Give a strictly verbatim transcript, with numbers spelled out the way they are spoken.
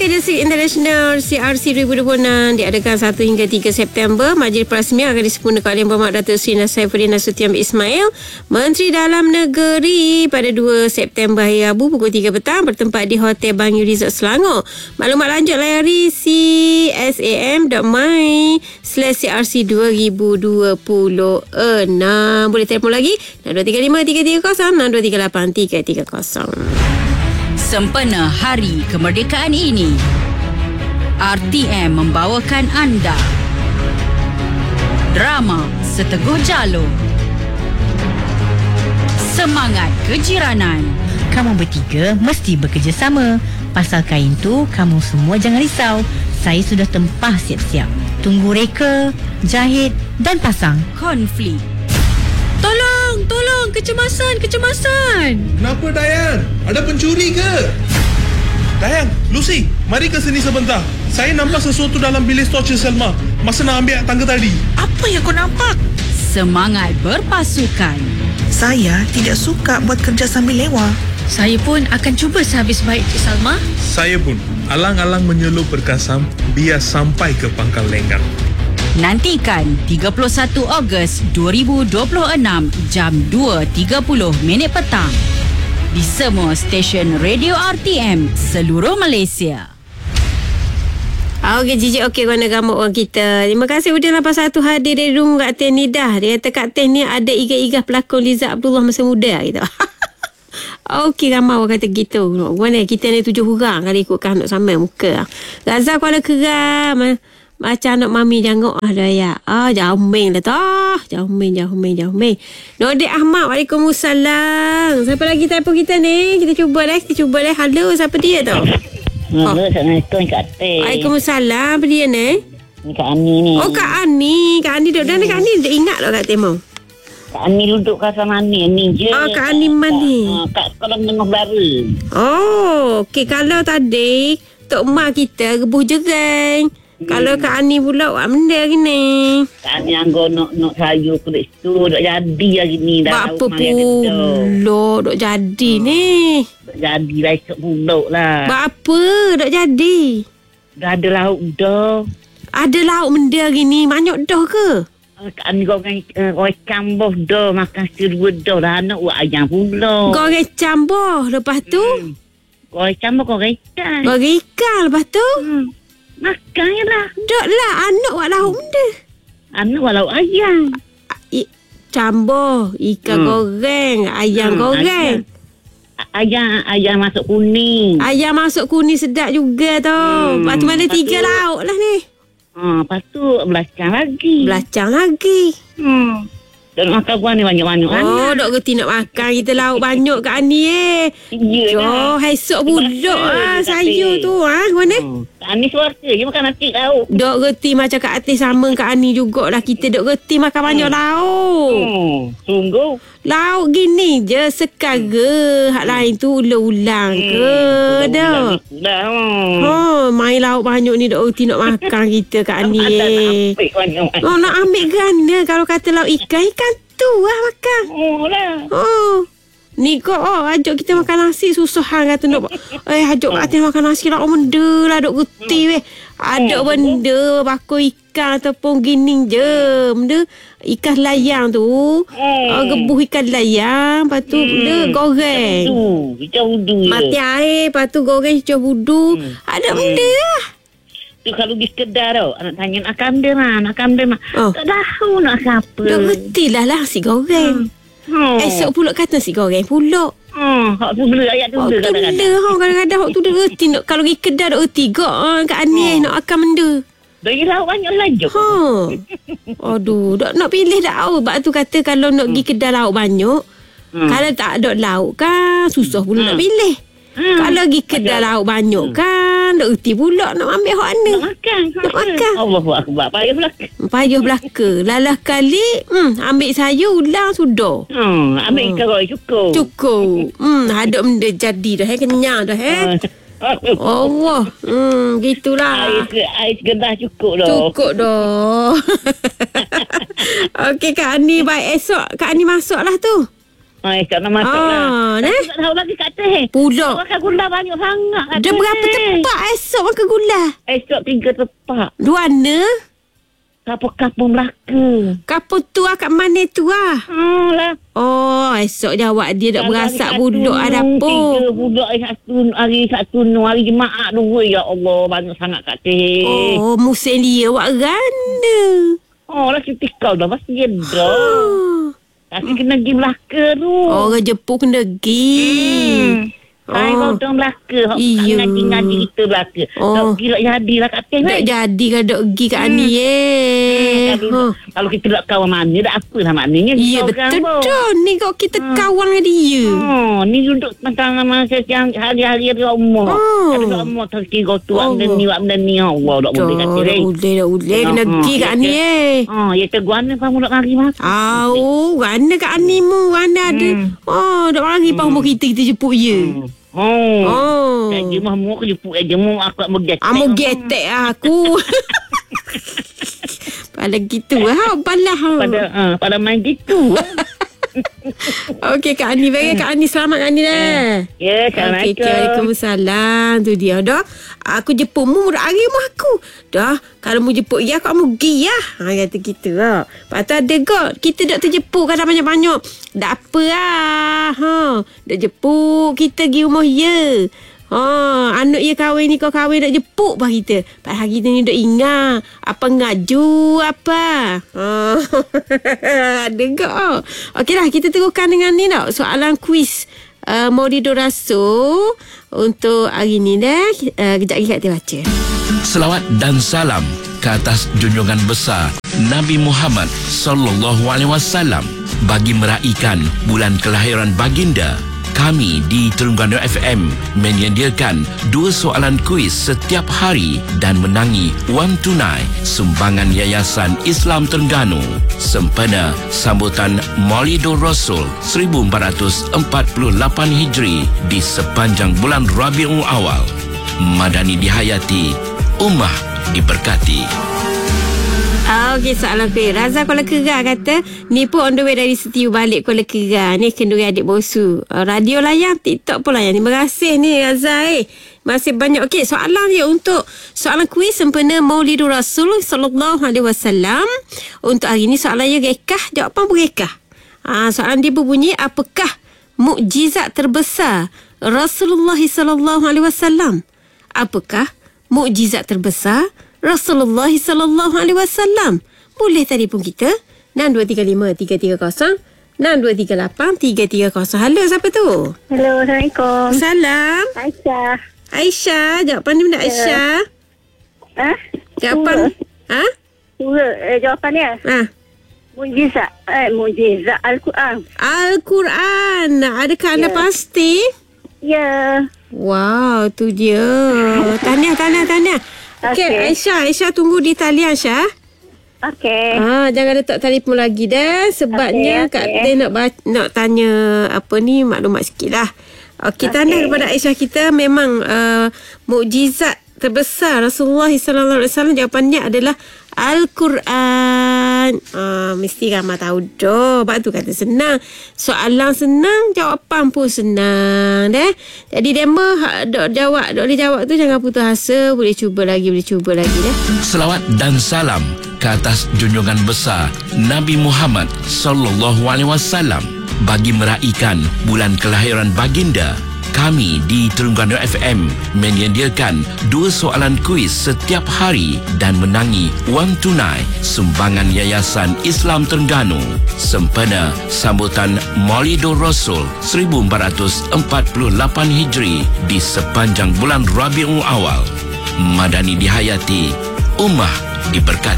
Sukan District International C R C dua ribu dua puluh enam diadakan satu hingga tiga September. Majlis perasmian akan disempurnakan oleh Yang Berhormat Datuk Seri Saifuddin Nasution Ismail, Menteri Dalam Negeri, pada dua September hari Rabu pukul tiga petang bertempat di Hotel Banyu Resort Selangor. Maklumat lanjut layari c s a m dot my slash c r c dua ribu dua puluh enam. Boleh telefon lagi enam dua tiga lima tiga tiga kosong enam dua tiga lapan tiga tiga kosong. Sempena Hari Kemerdekaan ini, R T M membawakan anda drama Seteguh Jalur, Semangat Kejiranan. Kamu bertiga mesti bekerjasama. Pasal kain tu, kamu semua jangan risau. Saya sudah tempah siap-siap. Tunggu reka, jahit dan pasang. Konflik. Tolong, tolong, kecemasan, kecemasan. Kenapa, Dayan? Ada pencuri ke? Dayan, Lucy, mari ke sini sebentar. Saya nampak sesuatu dalam bilik torture Selma masa nak ambil tangga tadi. Apa yang kau nampak? Semangat berpasukan. Saya tidak suka buat kerja sambil lewa. Saya pun akan cuba sehabis baik, Cik Salma. Saya pun alang-alang menyelup berkasam biar sampai ke pangkal lenggang. Nantikan tiga puluh satu Ogos dua ribu dua puluh enam jam dua tiga puluh minit petang di semua stesen radio R T M seluruh Malaysia. Okey, Cici, okey, warna gamuk orang kita. Terima kasih Udin lapan satu hadir dari rumah Kak Ten ni dah. Dia kata Kak Ten ni ada igah-igah pelakon Liza Abdullah masa muda gitu. Okey, ramai orang kata gitu. Mana kita ni tujuh orang kali ikutkan nak sama muka. Gaza Kuala Keram. Macam anak mami jangok ah Daya. Ah, jauh main lah tah. Jauh main, jauh main, jauh main. Nodik Ahmad, Waalaikumsalam. Siapa lagi telefon kita ni? Kita cuba dah, kita cuba dah. Halo, siapa dia tu? Halo, oh. Assalamualaikum Kak Teh. Waalaikumsalam. Apa dia ni? Ni Kak Ani ni. Oh, Kak Ani. Kak Ani duduk. Dan Kak Ani dia ingat tak Kak Temo? Kak Ani duduk kat sana ni. Ni je. Oh, Kak Ani mandi. Kak sekolah menengah baru. Oh, okey. Kalau tadi Tok Mak kita rebuh jereng. Hmm. Kalau Kak Ani pula buat benda gini. Kak Ani anggo nak nak sayur kulit situ. Duk jadi lagi ni. Buat apa pula duk jadi hmm. ni? Duk jadi lah esok pula lah. Buat apa duk jadi? Dah ada lauk dah. Ada lauk benda gini. Banyak dah ke? Kak Ani goreng uh, camboh dah. Makan serba dah. Dah nak buat ayam pula. Goreng camboh. Lepas tu? Hmm. Goreng camboh goreng ikan. Goreng ikan lepas tu? Hmm. Makan je lah. Dok lah. Anak buat lauk benda. Anak buat lauk ayam. I- camboh. Ikan hmm. goreng. Ayam hmm. goreng. Ayam. Ayam masuk kuning. Ayam masuk kuning sedap juga tu. Hmm. Lepas tu mana lepas tiga tu, lauk lah ni. Ha, lepas tu belacang lagi. Belacang lagi. Hmm. Dan makan buah ni banyak-banyak. Oh, dok kerti nak makan kita lauk banyak Kak Ani eh. Ya dah. Jo, esok budak ah sayur tu ah. Mana? Hmm. Kak Ani suara je makan nasi lauk. Dok kerti macam Kak Atis sama Kak Ani jugalah. Kita dok kerti makan hmm. banyak lauk. Hmm. Sungguh. Lauk gini je sekara. Hak lain tu ulang-ulang hmm. ke dah. Dah. Hmm. Oh, main lauk banyak ni dok kerti nak makan kita Kak Ani eh. Oh, nak ambil ganda kalau kata lauk ikan ikan tu lah makan. Oh lah. Oh. Ni kok oh, ajak kita makan nasi susahan kata nak. Eh ajak kat atas makan nasi lah benda lah duk geti weh. Ada benda bakul ikan ataupun gini je. Benda ikan layang tu. Hmm. Uh, gebuh ikan layang. Lepas tu hmm. benda goreng. Hijau budu. Mati air. Lepas tu goreng hijau budu. Hmm. Ada hmm. benda lah. Tu kalau di kedai tau, anak tanya nak kandil lah, nak kandil lah. Oh. Tak tahu nak siapa. Dah reti lah lah nasi goreng. Hmm. Hmm. Esok pula kata nasi goreng pula. Hmm. Hak tu bela ayat tu bela kadang-kadang. Bela kadang-kadang hak tu dah reti. Kalau pergi kedai dah reti kak. Kak Ani hmm. nak akan benda. Dari lauk banyak laju. Ha. Aduh, tak nak pilih dah. Sebab tu kata kalau nak pergi hmm. kedai lauk banyak. Hmm. Kalau tak ada lauk kan, susah pula hmm. nak pilih. Hmm. Kalau pergi kedai lauk banyak hmm. kan, tak reti pula nak ambil hak mana. Nak makan. Nak makan. Allahu Akbar. Payah belaka. Payah belaka. Lalah kali, hmm, ambil sayur ulang sudah. Hmm, ambil hmm. ikan goreng cukup. Cukup. Hmm, ada benda jadi dah. Eh. Kenyang dah. Eh. Allah. Hmm, gitulah. Air, air segedah cukup dah. Cukup dah. Okey, Kak Ani. Baik, esok Kak Ani masuk lah tu. Ah, esok nak masuk Ah, lah. dah. Tapi tak tahu lagi kat teh. Pula. Makan gula banyak sangat kat Dia teh. berapa tepat esok makan gula? Esok tiga tepat. Luana? Kapur-kapur Melaka. Kapur tu ah kat mana tu ah? Hmm lah. Oh, esok jawab dia dak berasak budak ada apa. Tiga budak satu hari satu hari Jumaat dua. Ya Allah, banyak sangat kat teh. Oh, musim dia awak ganda. Oh, lah cuti kau dah pasti dah. Oh. Tapi kena pergi Melaka tu. Orang Jepun kena pergi. Hmm. Saya Oh. bawa orang Melaka. Iya. Ngaji-ngaji kita Melaka. Oh. Tak kira jadilah kat teh. Tak jadi kan dok pergi kat Ani eh. Kalau, Oh. kalau kita nak kawan mana, dah apalah maknanya. Ya Kau betul kan, dah. Ni kau kita kawan dengan dia. Oh, ni duduk tentang masa yang hari-hari ada umur. Oh. Ada umur terkira tu Oh. benda ni, benda ni. Allah, tak boleh Dah, kata. dah boleh, dah boleh. Kena Ah, pergi ah, kat ya, Ani ya. eh. Oh, ya teguana kamu nak mari mas. Oh, mana kat Ani mu? Mana ada. Oh, dak mari pun umur kita, kita jemput dia. Oh. Oh. Dia mah mu aku jemput aja mu aku nak bergetek. Amo getek aku. Pada gitu ha, balah. pada uh, pada main gitu. Okey Kak Ani, bagi Kak Ani selamat Kak Ani dah. Ya, Okey, Assalamualaikum. Waalaikumsalam. Tu dia dah. Aku jemput mu murid hari rumah aku. Dah, kalau mu jemput ya aku mau pergi ya. Ha kata gitu lah. Lepas tu ada god. Kita dak terjemput kadang banyak-banyak. Tak apa lah. Ha, dak jemput kita pergi rumah ya. Ha, anak ia kahwin ni kau kahwin nak jemput bah kita. Pada hari ni duk ingat apa ngaju apa. Ha. Ada gak. Okeylah kita teruskan dengan ni tau. Soalan kuis uh, Maulidur Rasul untuk hari ni dah. Uh, kejap lagi Kak Tia baca. Selawat dan salam ke atas junjungan besar Nabi Muhammad sallallahu alaihi wasallam bagi meraihkan bulan kelahiran baginda. Kami di Terengganu F M menyediakan dua soalan kuis setiap hari dan menangi wang tunai sumbangan Yayasan Islam Terengganu sempena sambutan Maulidur Rasul seribu empat ratus empat puluh lapan Hijri di sepanjang bulan Rabiul Awal. Madani dihayati, ummah diberkati. Okey, soalan kuih. Raza Kuala Kerak kata, ni pun on the way dari Setiu balik Kuala Kerak. Ni kenduri adik bosu. Uh, radio layan, TikTok pun layan. Terima kasih ni Raza eh. Masih banyak. Okey, soalan dia untuk soalan kuis sempena Maulidur Rasul sallallahu alaihi wasallam. Untuk hari ni soalan dia rekah, jawapan pun rekah. Ha, soalan dia berbunyi, apakah mukjizat terbesar Rasulullah sallallahu alaihi wasallam? Apakah mukjizat terbesar Rasulullah sallallahu alaihi wasallam? Boleh telefon kita enam dua tiga lima tiga tiga kosong enam dua tiga lapan tiga tiga kosong. Halo, siapa tu? Hello, Assalamualaikum. Salam. Aisyah. Aisyah, jawapan dia benda Aisyah. Ha? Jawapan ha? Sura, eh, jawapannya. Ha. Mujizat. Eh, mujizat Al-Quran. Al-Quran. Adakah anda Ya. pasti? Ya. Wow, tu dia. Tahniah, tahniah, tahniah. Okey, Okey. Aisyah, Aisyah tunggu di talian Aisyah. Okey. Ah, jangan letak telefon lagi dah sebabnya Okey, Kak okey. Teh nak baca, nak tanya apa ni maklumat sikit lah. Okey, tanda Okey. kepada Aisyah kita memang uh, mukjizat terbesar Rasulullah sallallahu alaihi wasallam jawapannya adalah Al-Quran. Ah, mesti ramai tahu dah. Sebab tu kata senang. Soalan senang, jawapan pun senang deh. Jadi demo hak dok jawab, dok boleh jawab tu jangan putus asa, boleh cuba lagi, boleh cuba lagi deh. Selawat dan salam ke atas junjungan besar Nabi Muhammad sallallahu alaihi wasallam bagi meraihkan bulan kelahiran baginda. Kami di Terengganu F M menyediakan dua soalan kuis setiap hari dan menangi wang tunai sumbangan Yayasan Islam Terengganu sempena sambutan Maulidur Rasul seribu empat ratus empat puluh lapan Hijri di sepanjang bulan Rabiul Awal. Madani dihayati, ummah diberkati.